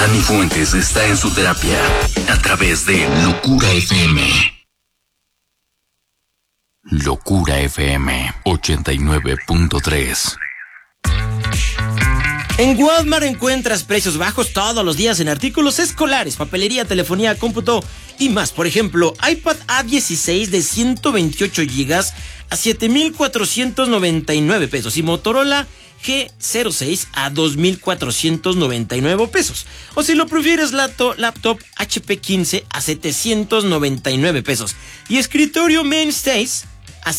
Dani Fuentes está en su terapia a través de Locura FM. Locura FM 89.3. En Walmart encuentras precios bajos todos los días en artículos escolares, papelería, telefonía, cómputo y más. Por ejemplo, iPad A16 de 128 GB a 7,499 pesos y Motorola G06 a 2,499 pesos. O si lo prefieres, laptop HP 15 a 799 pesos. Y escritorio Mainstays a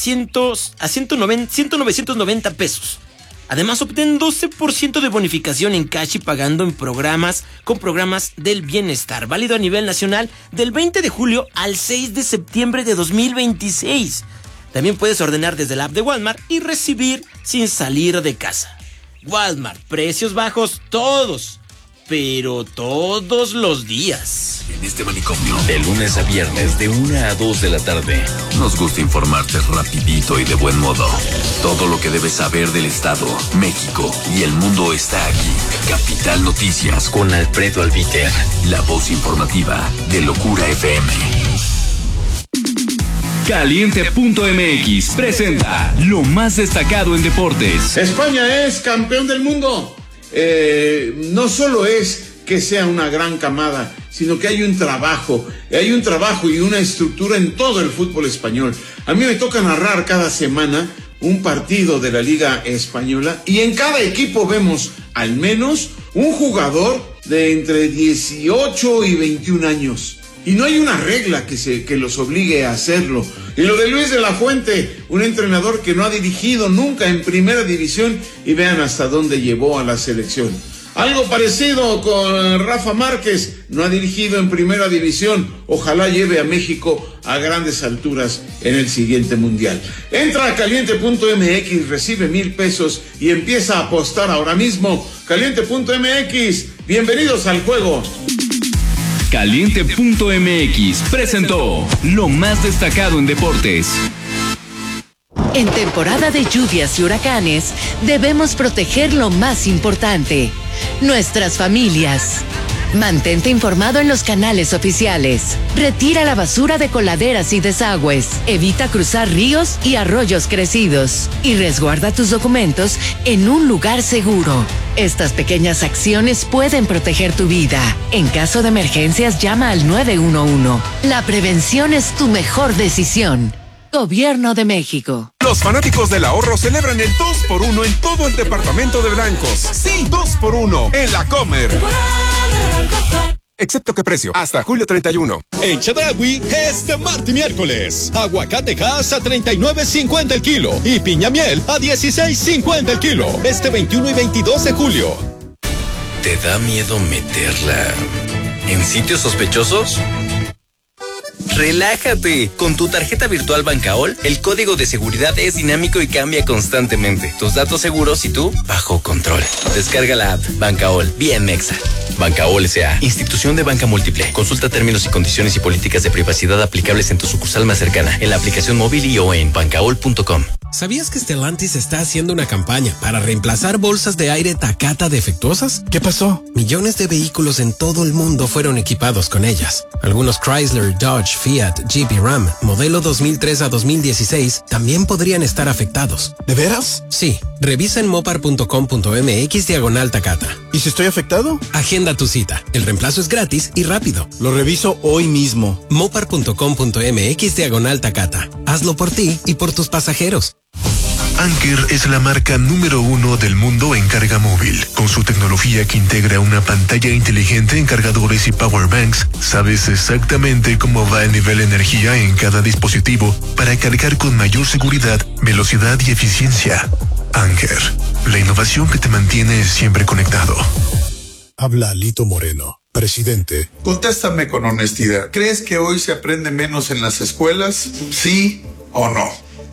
990 pesos. Además, obtén 12% de bonificación en cash y pagando con programas del bienestar. Válido a nivel nacional del 20 de julio al 6 de septiembre de 2026. También puedes ordenar desde la app de Walmart y recibir sin salir de casa. Walmart, precios bajos todos, pero todos los días. En este manicomio, de lunes a viernes, de 1 a 2 de la tarde, nos gusta informarte rapidito y de buen modo. Todo lo que debes saber del Estado, México y el mundo está aquí. Capital Noticias con Alfredo Albiter, la voz informativa de Locura FM. Caliente.mx presenta lo más destacado en deportes. España es campeón del mundo. No solo es que sea una gran camada, sino que hay un trabajo y una estructura en todo el fútbol español. A mí me toca narrar cada semana un partido de la Liga Española y en cada equipo vemos al menos un jugador de entre 18 y 21 años. Y no hay una regla que los obligue a hacerlo. Y lo de Luis de la Fuente, un entrenador que no ha dirigido nunca en primera división y vean hasta dónde llevó a la selección. Algo parecido con Rafa Márquez, no ha dirigido en primera división, ojalá lleve a México a grandes alturas en el siguiente mundial. Entra a caliente.mx, recibe 1,000 pesos y empieza a apostar ahora mismo. Caliente.mx, bienvenidos al juego. Caliente.mx presentó lo más destacado en deportes. En temporada de lluvias y huracanes, debemos proteger lo más importante, nuestras familias. Mantente informado en los canales oficiales. Retira la basura de coladeras y desagües. Evita cruzar ríos y arroyos crecidos. Y resguarda tus documentos en un lugar seguro. Estas pequeñas acciones pueden proteger tu vida. En caso de emergencias, llama al 911. La prevención es tu mejor decisión. Gobierno de México. Los fanáticos del ahorro celebran el 2x1 en todo el departamento de blancos. Sí, 2x1 en la Comer. Excepto que precio, hasta julio 31. En Chedraui es de martes y miércoles. Aguacate Hass a 39.50 el kilo y piña miel a 16.50 el kilo. Este 21 y 22 de julio. ¿Te da miedo meterla en sitios sospechosos? Relájate. Con tu tarjeta virtual Bancaol, el código de seguridad es dinámico y cambia constantemente. Tus datos seguros y tú bajo control. Descarga la app Bancaol, bien mexa. Bancaol S.A., institución de banca múltiple. Consulta términos y condiciones y políticas de privacidad aplicables en tu sucursal más cercana, en la aplicación móvil y o en bancaol.com. ¿Sabías que Stellantis está haciendo una campaña para reemplazar bolsas de aire Takata defectuosas? ¿Qué pasó? Millones de vehículos en todo el mundo fueron equipados con ellas. Algunos Chrysler, Dodge, Fiat, Jeep y Ram, modelo 2003 a 2016, también podrían estar afectados. ¿De veras? Sí. Revisa en mopar.com.mx/Takata. ¿Y si estoy afectado? Agenda tu cita. El reemplazo es gratis y rápido. Lo reviso hoy mismo. mopar.com.mx/Takata. Hazlo por ti y por tus pasajeros. Anker es la marca número 1 del mundo en carga móvil. Con su tecnología que integra una pantalla inteligente en cargadores y powerbanks, sabes exactamente cómo va el nivel de energía en cada dispositivo para cargar con mayor seguridad, velocidad y eficiencia. Anker, la innovación que te mantiene siempre conectado. Habla Lito Moreno, presidente. Contéstame con honestidad. ¿Crees que hoy se aprende menos en las escuelas? ¿Sí o no?